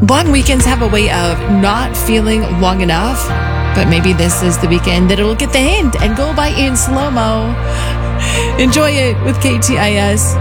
Long weekends have a way of not feeling long enough, but maybe this is the weekend that it'll get the hint and go by in slow-mo. Enjoy it with KTIS.